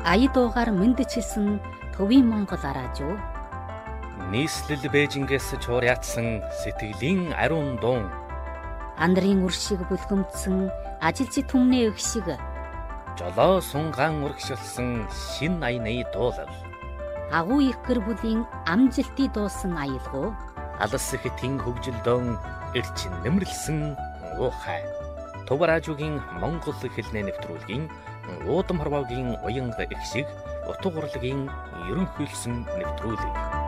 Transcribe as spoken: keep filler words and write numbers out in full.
ая дуугаар мэндчилсэн төвийн Монгол араажуу. Нийслэл Бээжингээс чуур яатсан сэтгэлийн ариун дуун. Андрын үр шиг бүлгэмдсэн ажилчид түмний өх шиг. Жолоо сунгаан урагшилсан шин аяны дуулал. Агуу их гэр бүлийн амжилтыг дуусан аялгуу. Алс хэтийн хөгжилдөөн эрчин нэмэрлсэн уухай. Төвраажуугийн Монгол хэлний нэвтрүүлгийн уудам хорвоогийн уянга их шиг утга урлагийн ерөнхийлсөн нэвтрүүлэг.